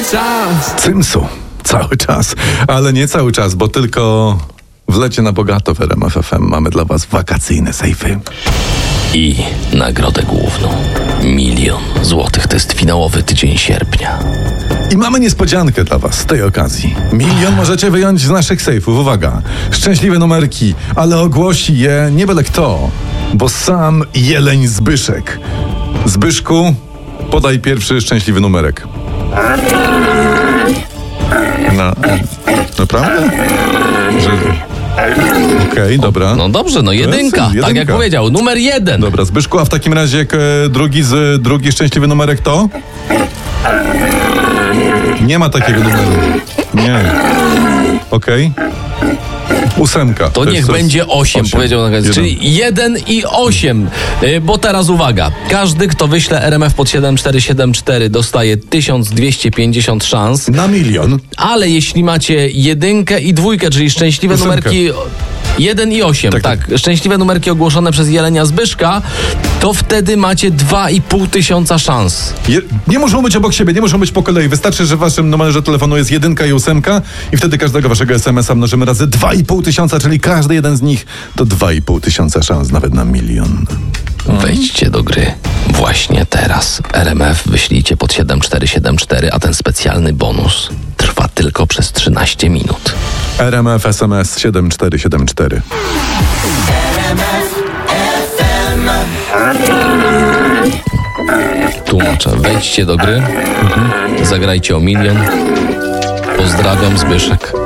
czas. Cymsu. Cały czas. Ale nie cały czas, bo tylko w lecie na bogato w RMF FM mamy dla was wakacyjne sejfy. I nagrodę główną. 1 000 000 złotych. To jest finałowy tydzień sierpnia. I mamy niespodziankę dla was z tej okazji. 1 000 000 możecie wyjąć z naszych sejfów. Uwaga, szczęśliwe numerki, ale ogłosi je nie byle kto, bo sam Jeleń Zbyszek. Zbyszku, podaj pierwszy szczęśliwy numerek. Naprawdę? Okej, dobra. No dobrze, no jedynka. Tak jak powiedział, numer 1. Dobra, Zbyszku, a w takim razie drugi szczęśliwy numerek to? Nie ma takiego numeru. Nie. Okej. 8. To niech będzie 8, powiedział na koniec. Czyli 1 i 8. Bo teraz uwaga. Każdy, kto wyśle RMF pod 7474 dostaje 1250 szans. Na 1 000 000. Ale jeśli macie 1 i 2, czyli szczęśliwe 8. numerki 1 i 8, tak. Szczęśliwe numerki ogłoszone przez Jelenia Zbyszka, to wtedy macie 2500 szans. Nie muszą być obok siebie, nie muszą być po kolei. Wystarczy, że w waszym numerze telefonu jest 1 i 8 i wtedy każdego waszego SMS-a mnożymy razy 2500, czyli każdy jeden z nich to 2500 szans, nawet na 1 000 000. Wejdźcie do gry właśnie teraz. RMF wyślijcie pod 7474, a ten specjalny bonus trwa tylko przez 13 minut. RMF SMS 7474. Tłumaczę. Wejdźcie do gry, zagrajcie o 1 000 000. Pozdrawiam, Zbyszek.